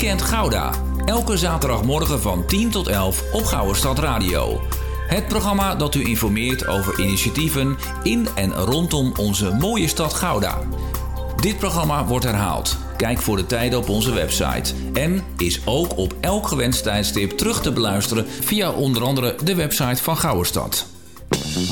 Weekend Gouda. Elke zaterdagmorgen van 10 tot 11 op Gouwestad Radio. Het programma dat u informeert over initiatieven in en rondom onze mooie stad Gouda. Dit programma wordt herhaald. Kijk voor de tijden op onze website. En is ook op elk gewenst tijdstip terug te beluisteren via onder andere de website van Gouwestad.